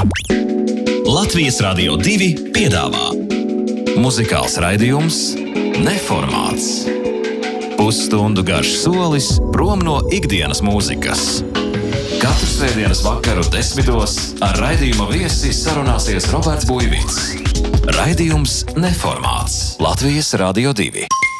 Latvijas Radio 2 piedāvā muzikāls raidījums Neformāts. Pusstundu garš solis prom no ikdienas mūzikas. Katru svētdienas vakaru 10:00 ar raidījuma viesi sarunāsies Roberts Buivits. Raidījums Neformāts. Latvijas Radio 2.